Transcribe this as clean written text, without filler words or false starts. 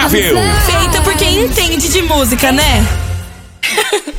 Impagável. Feita por quem entende de música, né?